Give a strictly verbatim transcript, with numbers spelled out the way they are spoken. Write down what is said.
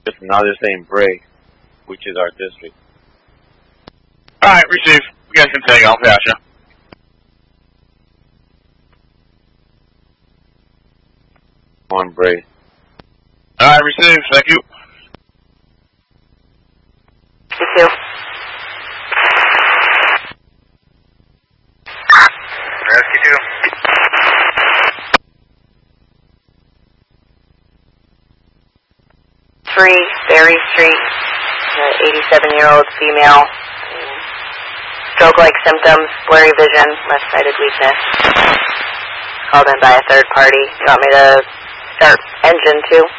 Now they're saying Bray, which is our district. Alright, receive. You guys can take off, gotcha. On Bray. Alright, receive. Thank you. You too. Rescue two. Three, Berry Street, eighty-seven-year-old female. Stroke-like symptoms, blurry vision, left-sided weakness. Called in by a third party. You want me to start engine too?